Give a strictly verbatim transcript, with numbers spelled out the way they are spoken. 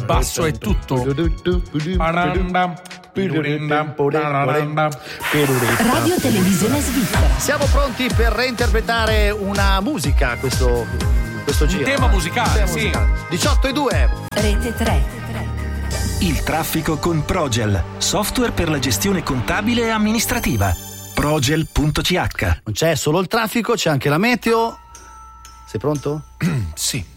basso è tutto. Radio Televisione Svizzera. Siamo pronti per reinterpretare una musica questo, questo giro. Un tema musicale, Un tema sì. musicale. diciotto e due. Rete tre. Il traffico con Progel, software per la gestione contabile e amministrativa. Progel punto c h. Non c'è solo il traffico, c'è anche la meteo. Sei pronto? Sì.